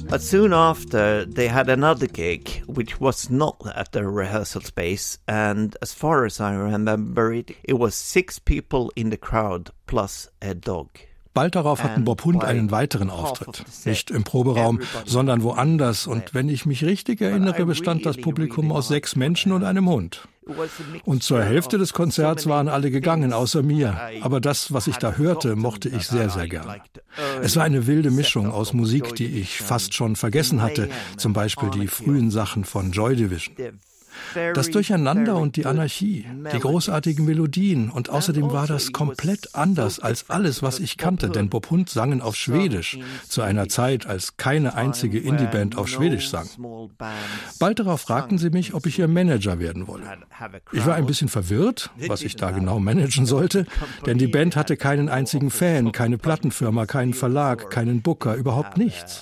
But soon after, they had another gig, which was not at the rehearsal space, and as far as I remember it was 6 people in the crowd plus a dog. Bald darauf hatten Bob Hund einen weiteren Auftritt. Nicht im Proberaum, sondern woanders. Und wenn ich mich richtig erinnere, bestand das Publikum aus 6 Menschen und einem Hund. Und zur Hälfte des Konzerts waren alle gegangen, außer mir. Aber das, was ich da hörte, mochte ich sehr, sehr gern. Es war eine wilde Mischung aus Musik, die ich fast schon vergessen hatte. Zum Beispiel die frühen Sachen von Joy Division. Das Durcheinander und die Anarchie, die großartigen Melodien und außerdem war das komplett anders als alles, was ich kannte, denn Bob Hund sangen auf Schwedisch, zu einer Zeit, als keine einzige Indie-Band auf Schwedisch sang. Bald darauf fragten sie mich, ob ich ihr Manager werden wolle. Ich war ein bisschen verwirrt, was ich da genau managen sollte, denn die Band hatte keinen einzigen Fan, keine Plattenfirma, keinen Verlag, keinen Booker, überhaupt nichts.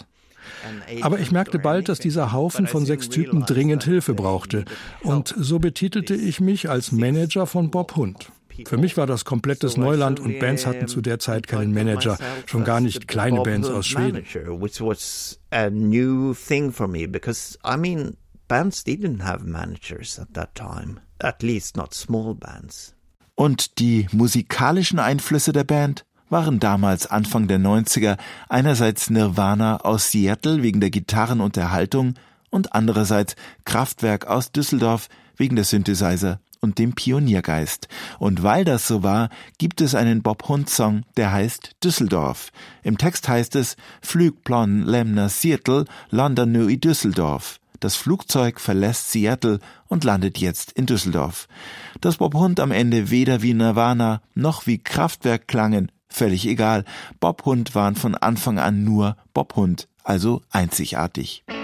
Aber ich merkte bald, dass dieser Haufen von 6 Typen dringend Hilfe brauchte. Und so betitelte ich mich als Manager von Bob Hund. Für mich war das komplettes Neuland und Bands hatten zu der Zeit keinen Manager, schon gar nicht kleine Bands aus Schweden. Which was a new thing for me because bands didn't have managers at that time, at least not small bands. Und die musikalischen Einflüsse der Band waren damals Anfang der 90er einerseits Nirvana aus Seattle wegen der Gitarren und der Haltung und andererseits Kraftwerk aus Düsseldorf wegen der Synthesizer und dem Pioniergeist. Und weil das so war, gibt es einen Bob Hund-Song, der heißt Düsseldorf. Im Text heißt es Flygplan lämnar Seattle, landar nu i Düsseldorf. Das Flugzeug verlässt Seattle und landet jetzt in Düsseldorf. Dass Bob Hund am Ende weder wie Nirvana noch wie Kraftwerk klangen, völlig egal. Bob Hund waren von Anfang an nur Bob Hund, also einzigartig.